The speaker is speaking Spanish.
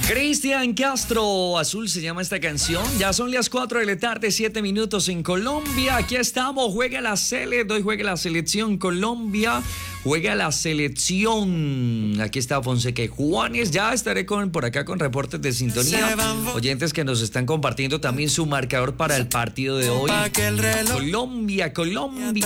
Cristian Castro, Azul se llama esta canción. Ya son las 4 de la tarde, 7 minutos en Colombia. Aquí estamos, juega la juega la selección Colombia, juega la selección. Aquí está Fonseca y Juanes. Ya estaré por acá con reportes de sintonía. Oyentes que nos están compartiendo también su marcador para el partido de hoy. Colombia.